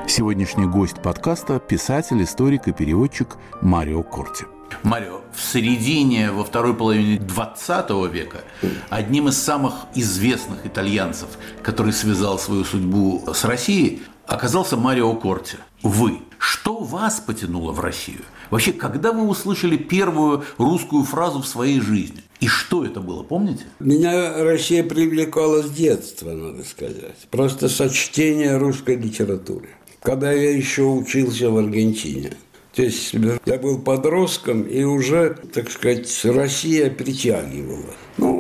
Сегодняшний гость подкаста – писатель, историк и переводчик Марио Корти. Марио, во второй половине 20 века одним из самых известных итальянцев, который связал свою судьбу с Россией, оказался Марио Корти. Вы. Что вас потянуло в Россию? Вообще, когда вы услышали первую русскую фразу в своей жизни? И что это было, помните? Меня Россия привлекала с детства, надо сказать. Просто со чтения русской литературы. Когда я еще учился в Аргентине. То есть я был подростком, и уже, так сказать, Россия притягивала.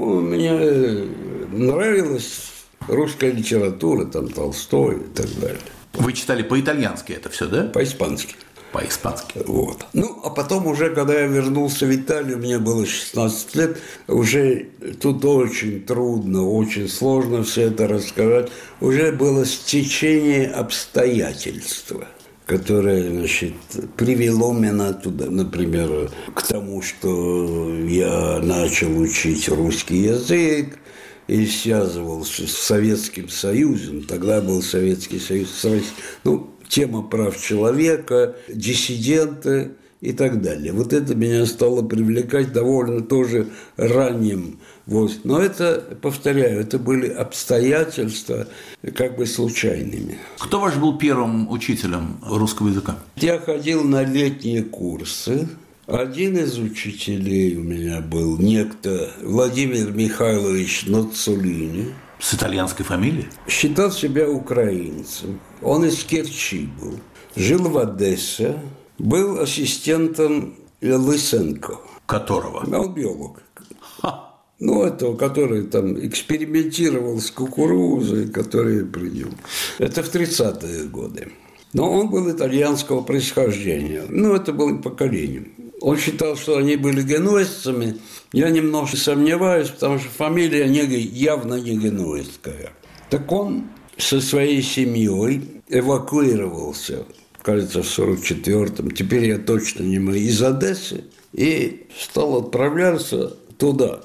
Мне нравилась русская литература, там Толстой и так далее. Вы читали по-итальянски это все, да? По-испански. По-испански. Вот. А потом уже, когда я вернулся в Италию, мне было 16 лет, уже тут очень трудно, очень сложно все это рассказать. Уже было стечение обстоятельств, которое, привело меня туда, например, к тому, что я начал учить русский язык, и связывался с Советским Союзом. Тогда был Советский Союз с Россией. Тема прав человека, диссиденты и так далее. Вот это меня стало привлекать довольно тоже ранним возрастом. Но это, повторяю, это были обстоятельства случайными. Кто ваш был первым учителем русского языка? Я ходил на летние курсы. Один из учителей у меня был некто Владимир Михайлович Ноццолини. С итальянской фамилией? Считал себя украинцем. Он из Керчи был. Жил в Одессе. Был ассистентом Лысенко. Которого? Он биолог. Этого, который там экспериментировал с кукурузой, который принял. Это в 30-е годы. Но он был итальянского происхождения. Это было поколение. Он считал, что они были генуэзцами. Я немножко сомневаюсь, потому что фамилия явно не генуэзская. Так он со своей семьей эвакуировался, кажется, в 44-м, теперь я точно не могу, из Одессы, и стал отправляться туда,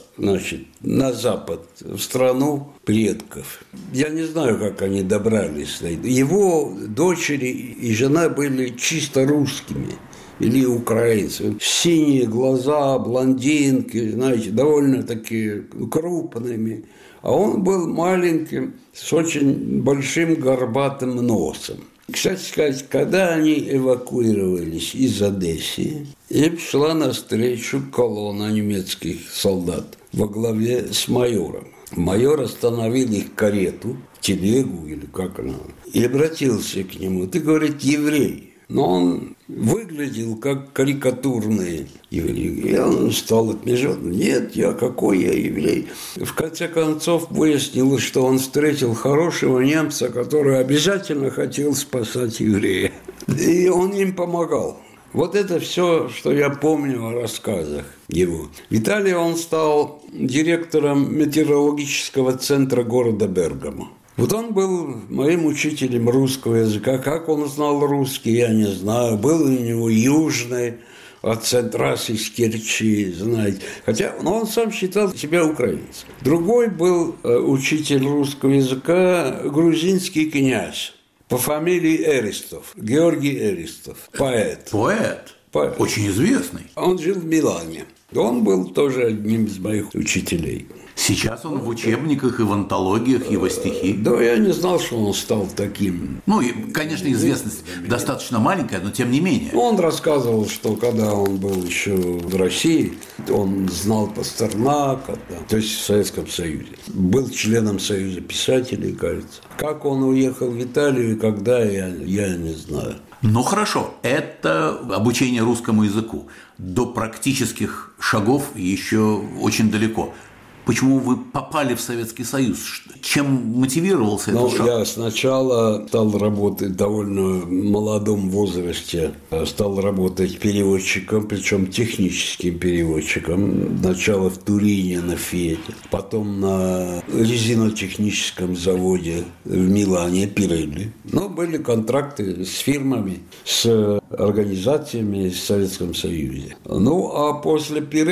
на запад, в страну предков. Я не знаю, как они добрались. Его дочери и жена были чисто русскими или украинцами. Синие глаза, блондинки, довольно такие крупными. А он был маленьким, с очень большим горбатым носом. Кстати сказать, когда они эвакуировались из Одессы, им шла навстречу колонна немецких солдат во главе с майором. Майор остановил их карету, телегу или как она, и обратился к нему. Ты, говорит, еврей. Но он выглядел как карикатурный еврей. И он стал отмежать. Нет, какой я еврей. В конце концов выяснилось, что он встретил хорошего немца, который обязательно хотел спасать еврея. И он им помогал. Вот это все, что я помню о рассказах его. В Италии он стал директором метеорологического центра города Бергамо. Вот он был моим учителем русского языка. Как он знал русский, я не знаю. Был у него южный акцент, раз из Керчи, знаете. Хотя он сам считал себя украинцем. Другой был учитель русского языка, грузинский князь по фамилии Эристов, Георгий Эристов, поэт. Поэт? Очень известный. Он жил в Милане. Он был тоже одним из моих учителей. Сейчас он в учебниках и в антологиях его стихи. Да, я не знал, что он стал таким. Конечно, известность достаточно маленькая, но тем не менее. Он рассказывал, что когда он был еще в России, он знал Пастернака, то есть в Советском Союзе. Был членом Союза писателей, кажется. Как он уехал в Италию и когда, я не знаю. Хорошо, это обучение русскому языку. До практических шагов еще очень далеко. Почему вы попали в Советский Союз? Чем мотивировался этот шаг? Я сначала стал работать в довольно молодом возрасте. Стал работать переводчиком, причем техническим переводчиком. Сначала в Турине на Фиате, потом на резинотехническом заводе в Милане, Пирелли. Были контракты с фирмами, с организациями в Советском Союзе. А после Пирелли